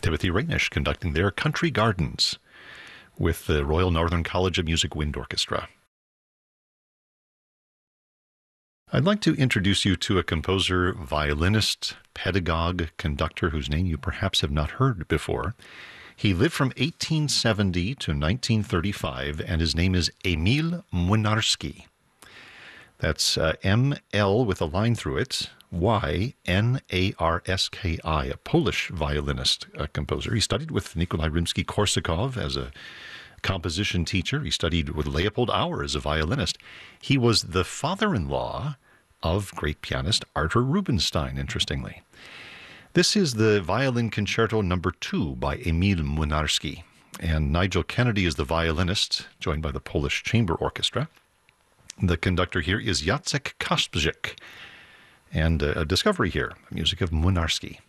Timothy Rainish conducting their Country Gardens with the Royal Northern College of Music Wind Orchestra. I'd like to introduce you to a composer, violinist, pedagogue, conductor whose name you perhaps have not heard before. He lived from 1870 to 1935, and his name is Emil Młynarski. That's M-L with a line through it, Y-N-A-R-S-K-I, a Polish violinist, composer. He studied with Nikolai Rimsky-Korsakov as a composition teacher. He studied with Leopold Auer as a violinist. He was the father-in-law of great pianist Arthur Rubinstein, interestingly. This is the Violin Concerto No. 2 by Emil Młynarski, and Nigel Kennedy is the violinist, joined by the Polish Chamber Orchestra. The conductor here is Jacek Kasprzyk, and a discovery here, music of Młynarski.